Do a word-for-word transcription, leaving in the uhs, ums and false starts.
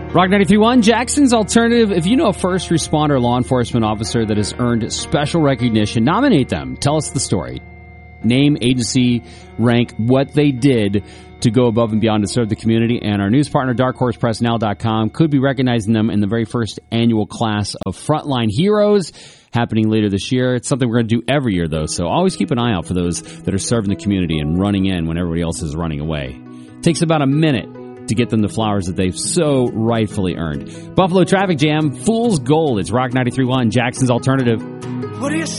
Rock ninety-three point one, Jackson's Alternative. If you know a first responder or law enforcement officer that has earned special recognition, nominate them. Tell us the story. Name, agency, rank, what they did to go above and beyond to serve the community. And our news partner, dark horse press now dot com, could be recognizing them in the very first annual class of Frontline Heroes happening later this year. It's something we're going to do every year, though, so always keep an eye out for those that are serving the community and running in when everybody else is running away. It takes about a minute to get them the flowers that they've so rightfully earned. Buffalo Traffic Jam, Fool's Gold. It's Rock ninety-three point one, Jackson's Alternative. What do you